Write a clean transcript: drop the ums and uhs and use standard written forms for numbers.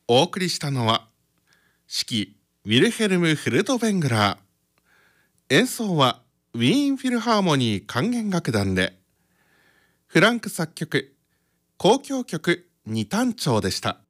お送りしたのは指揮ウィルヘルム・フルトヴェングラー、演奏はウィーンフィルハーモニー管弦楽団で、フランク作曲交響曲二単調でした。